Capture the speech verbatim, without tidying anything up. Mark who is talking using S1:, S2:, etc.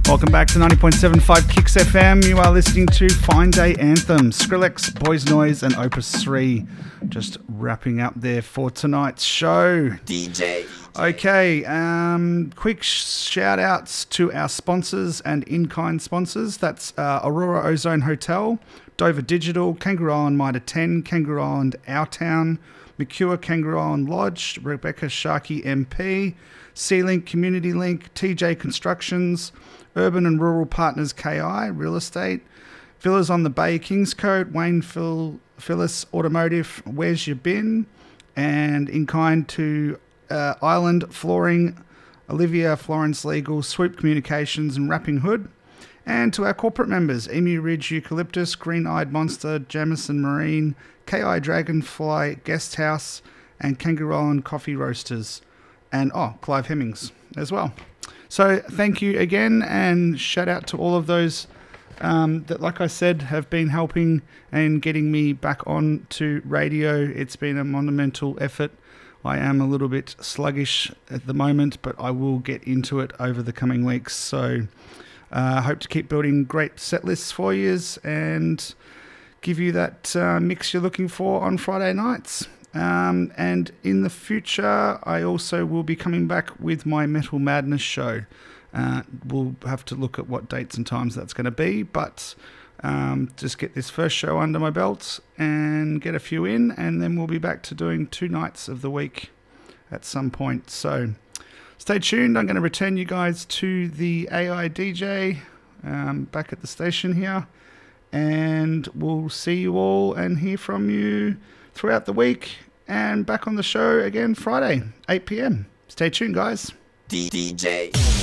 S1: Welcome back to ninety point seven five Kicks F M. You are listening to Fine Day Anthem, Skrillex, Boys Noise and Opus three. Just wrapping up there for tonight's show.
S2: D J.
S1: Okay, um, quick shout outs to our sponsors and in-kind sponsors. That's uh, Aurora Ozone Hotel, Dover Digital, Kangaroo Island Mitre ten, Kangaroo Island Our Town, McCure Kangaroo Island Lodge, Rebecca Sharkey M P, C-Link Community Link, T J Constructions, Urban and Rural Partners K I, Real Estate, Villas on the Bay, Kingscote, Wayne Phil, Phyllis Automotive, Where's Your Bin, and in kind to uh, Island Flooring, Olivia Florence Legal, Swoop Communications and Wrapping Hood, and to our corporate members, Emu Ridge Eucalyptus, Green Eyed Monster, Jamison Marine, K I Dragonfly Guest House, and Kangaroo Island Coffee Roasters, and oh, Clive Hemmings as well. So thank you again, and shout out to all of those um, that, like I said, have been helping and getting me back on to radio. It's been a monumental effort. I am a little bit sluggish at the moment, but I will get into it over the coming weeks. So I uh, hope to keep building great set lists for you and give you that uh, mix you're looking for on Friday nights. Um, and in the future, I also will be coming back with my Metal Madness show. Uh, we'll have to look at what dates and times that's going to be, but um, just get this first show under my belt and get a few in, and then we'll be back to doing two nights of the week at some point. So stay tuned. I'm going to return you guys to the A I D J um, back at the station here, and we'll see you all and hear from you throughout the week, and back on the show again Friday, eight p.m. Stay tuned, guys.
S2: D J.